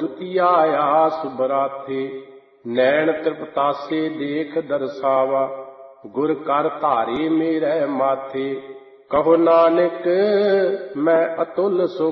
जुतिया आस बराथे। नैन त्रिपतासे देख दर्शावा, गुर कर धारे मेरे माथे। कहो नानक मैं अतुल सो